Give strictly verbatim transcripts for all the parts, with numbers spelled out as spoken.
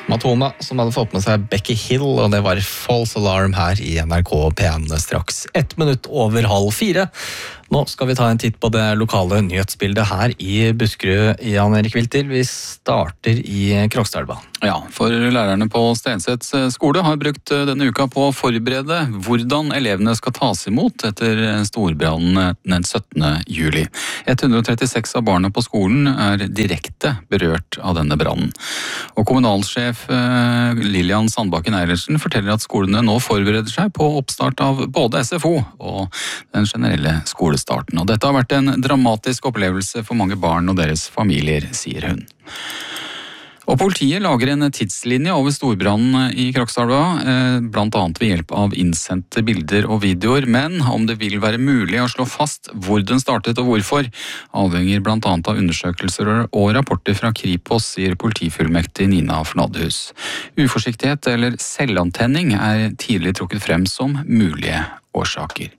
Matoma som hadde fått med seg Becky Hill, og det var False Alarm her i N R K P en straks ett minutt over halv fire. Nå skal vi ta en titt på det lokale nyhetsbildet her i Buskerud. Jan Erik Wiltil, vi starter i Krokstadelva. Ja, for lærerne på Stensets skole har brukt denne uka på å forberede hvordan elevene skal tas imot etter storbrannen den syttende juli. ett hundre og trettiseks av barna på skolen er direkte berørt av denne brannen. Og kommunalsjef Lilian Sandbakken Eilertsen forteller at skolene nå forbereder seg på oppstart av både S F O og den generelle skolestarten. Og dette har vært en dramatisk opplevelse for mange barn og deres familier, sier hun. Og politiet lager en tidslinje over storbrannen i Krokstadelva, blant annet ved hjelp av innsendte bilder og videoer, men om det vil være mulig å slå fast hvor den startet og hvorfor, avhenger blant annet av undersøkelser og rapporter fra Kripos, sier politifullmektig Nina Fnadhus. Uforsiktighet eller selvantenning er tidlig trukket frem som mulige årsaker.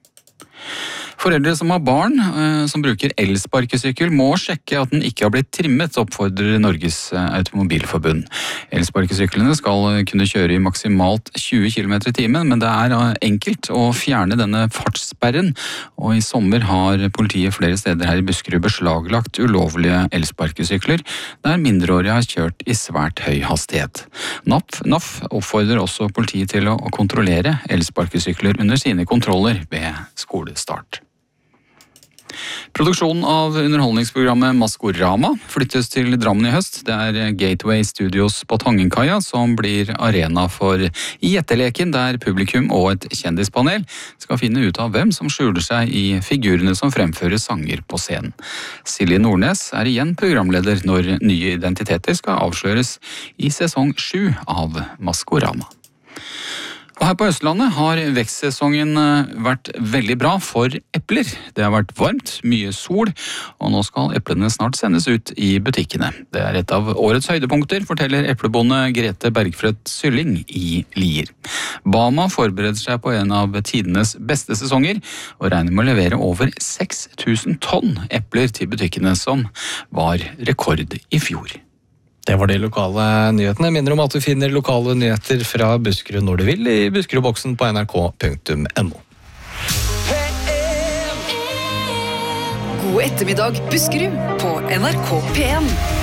Foreldre som har barn eh, som bruker elsparkesykkel må sjekke at den ikke har blitt trimmet, oppfordrer Norges Automobilforbund. Elsparkesyklene skal kunne kjøre i maksimalt tjue kilometer i timen, men det er enkelt å fjerne denne fartssperren, og i sommer har politiet flere steder her i Buskerud beslaglagt ulovlige elsparkesykler, der mindreårige har kjørt i svært høy hastighet. N A F, N A F oppfordrer også politiet til å kontrollere elsparkesykler under sine kontroller ved skolestart. Produksjonen av underholdningsprogrammet Maskorama flyttes til Drammen i høst. Det er Gateway Studios på Tangenkaia som blir arena for gjetteleken, der publikum og et kjendispanel skal finne ut av hvem som skjuler seg i figurene som fremfører sanger på scenen. Silje Nordnes er igjen programleder når nye identiteter skal avsløres i sesong sju av Maskorama. Og her på Østlandet har vekstsesongen vært veldig bra for epler. Det har vært varmt, mye sol, og nå skal eplene snart sendes ut i butikkene. Det er et av årets høydepunkter, forteller eplebonde Grete Bergfrødt Sylling i Lier. Bama forbereder seg på en av tidenes beste sesonger, og regner med å levere over seks tusen tonn epler til butikkene, som var rekord i fjor. Det var de lokale nyhetene. Jeg minner om at du finner lokale nyheter fra Buskerud når du vil i Buskerudboksen på n r k punktum n o. God ettermiddag, Buskerud på N R K P en.